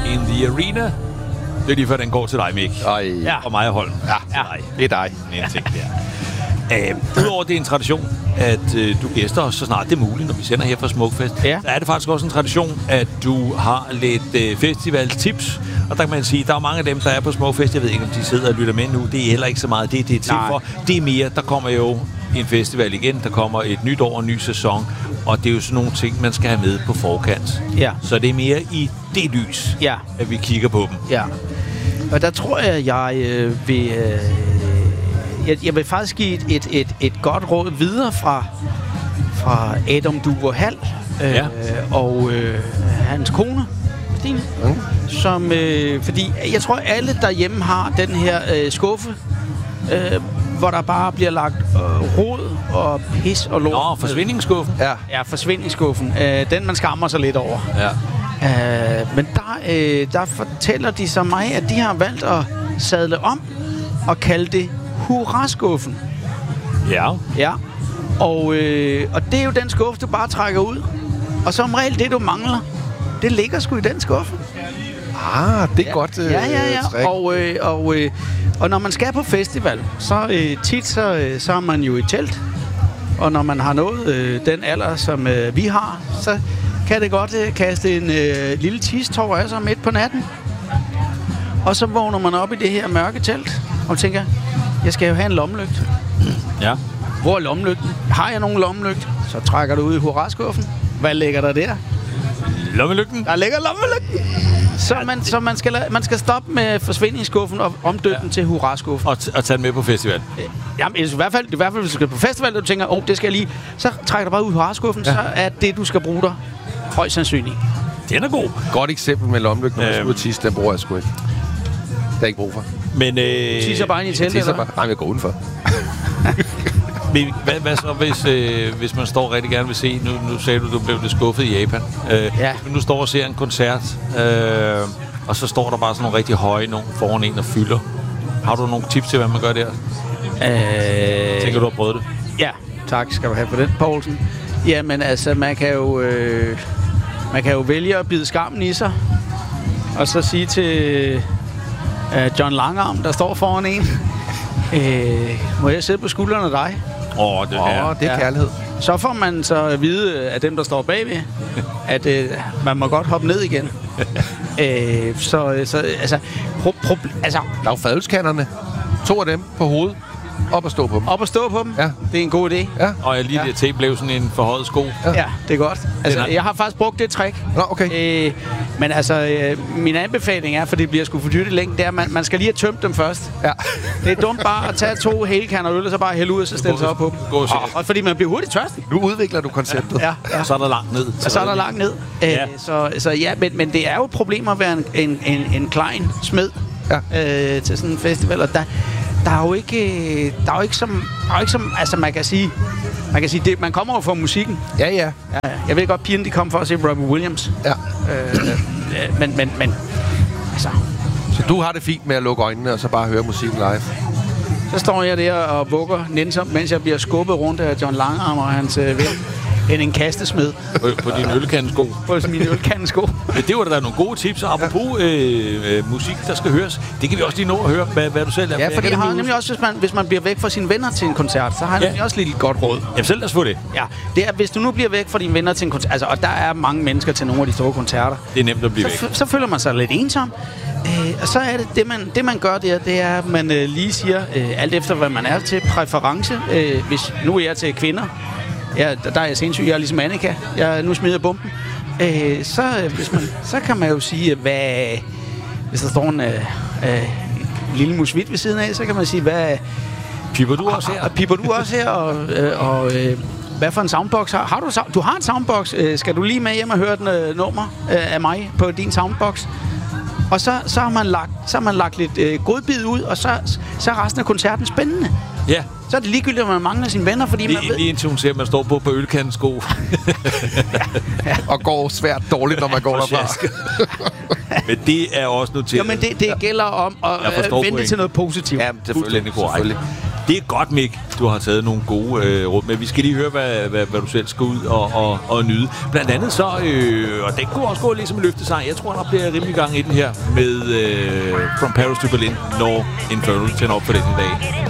in the Arena. Det er lige før, den går til dig, Mik. Ja. Og mig og Holm. Ja, det er dig. Udover det er en tradition, at du gæster os så snart det er muligt, når vi sender her fra Smukfest, så er det faktisk også en tradition, at du har lidt festivaltips. Og der kan man sige, der er mange af dem, der er på Smukfest. Jeg ved ikke, om de sidder og lytter med nu. Det er heller ikke så meget det er til for. Det er mere, der kommer jo en festival igen. Der kommer et nyt år, en ny sæson. Og det er jo sådan nogle ting, man skal have med på forkant. Ja. Så det er mere i det lys, at vi kigger på dem. Ja. Og der tror jeg vil... Jeg vil faktisk give et godt råd videre fra Adam Duver Hall og hans kone, Stine. Som, fordi jeg tror, alle derhjemme har den her skuffe, hvor der bare bliver lagt rod og pis og lort. Nå, forsvindingsskuffen. Ja, forsvindingsskuffen. Den, man skammer sig lidt over. Ja. Men der fortæller de så mig, at de har valgt at sadle om og kalde det hurra-skuffen. Ja. Og det er jo den skuffe, du bare trækker ud. Og som regel, det du mangler, det ligger sgu i den skuffe. Det er godt. Og når man skal på festival, så tit så er man jo i telt. Og når man har nået den alder, som vi har, så kan det godt kaste en lille tistår af sig midt på natten. Og så vågner man op i det her mørke telt og tænker, jeg skal jo have en lommelygte. Ja. Hvor er lommelygten? Har jeg nogen lommelygte? Så trækker du ud i hurra-skuffen. Hvad ligger der der? Lommelygten? Der ligger lommelygten. Så man skal stoppe med forsvindingsskuffen og omdøbe den til hurra-skuffen. Og tage den med på festival. Jamen, i hvert fald, hvis du skal på festival, og du tænker, det skal jeg lige. Så trækker du bare ud i hurra-skuffen, så er det, du skal bruge der højst sandsynligt. Den er god. Godt eksempel med lommelygten, når man skal ud og tisse, den bruger jeg sgu ikke. Det er ikke brug for. Men tisser bare ind i teltet, eller? Nej, jeg går udenfor. Hvad så, hvis man står rigtig gerne vil se... Nu sagde du blev lidt skuffet i Japan. Nu står og ser en koncert, og så står der bare sådan nogle rigtig høje nogen foran en og fylder. Har du nogle tips til, hvad man gør der? Tænker du har prøvet det? Ja, tak skal du have for den, Poulsen. Jamen altså, man kan jo vælge at bide skammen i sig, og så sige til John Langarm, der står foran en, må jeg sidde på skuldrene af dig? Det er kærlighed. Så får man så at vide af dem, der står bagved, at man må godt hoppe ned igen. Der er jo fadølskanderne. 2 af dem på hovedet. Op og stå på dem. Op og stå på dem? Ja. Det er en god idé. Ja. Og jeg lige det til blev sådan en forhøjet sko. Ja, det er godt. Altså, jeg har faktisk brugt det trick. Nå, okay. Men altså, min anbefaling er, for det bliver sgu for dyrt i længden, det er, at man skal lige have tømt dem først. Ja. Det er dumt bare at tage 2 hele kander øl, og så bare hælde ud, og så stille sig op på dem. Og fordi man bliver hurtigt tørstig. Nu udvikler du konceptet. Ja. Og så er der langt ned. Og så er der langt ned. Så ja, men det er jo et problem at være en klein smed til sådan en festival, og der er jo ikke som altså man kan sige det, man kommer jo fra musikken. Ja. Jeg ved godt, pigerne de kom for at se Robbie Williams. Ja. Men altså. Så du har det fint med at lukke øjnene og så bare høre musikken live? Så står jeg der og vugger nænsomt, mens jeg bliver skubbet rundt af John Langarm og hans ven. En kastesmed. På din ølkandesko. På min ølkandesko. Men det var da nogle gode tips. Og apropos musik, der skal høres. Det kan vi også lige nå at høre, hvad du selv er. Ja, for jeg har nemlig også, hvis man bliver væk fra sine venner til en koncert, så har jeg nemlig også lidt godt råd. Jamen selv lad os få det. Ja, det er, hvis du nu bliver væk fra dine venner til en koncert, altså, og der er mange mennesker til nogle af de store koncerter. Det er nemt at blive væk. Så føler man sig lidt ensom. Og så er det man gør der, det er, at man lige siger, alt efter hvad man er til præference. Hvis nu er jeg til kvinder, ja, der er jeg sindssyg. Jeg er ligesom Annika. Nu smider jeg bomben. Så kan man jo sige, hvis der står en lille musvit ved siden af, så kan man sige, piper du også her? Piper du også her? Og hvad for en soundbox har du? Har en soundbox. Skal du lige med hjem og høre den nummer af mig på din soundbox? Og så har man lagt lidt godbid ud, og så er resten af koncerten spændende. Ja. Så er det ligegyldigt, at man mangler sine venner, fordi man ved... Lige indtil hun ser, at man står på ølkandesko. ja. Og går svært dårligt, når man går derfra. Men det er også noteret. Ja, men det gælder om at vente til noget positivt. Ja, selvfølgelig. Det er godt, Mick. Du har taget nogle gode råd med. Vi skal lige høre, hvad du selv skal ud og nyde. Blandt andet så, og det kunne også gå lidt som en løftesang. Jeg tror, der bliver rimelig gang i den her med From Paris to Berlin, når Infernal tænder op for den i dag.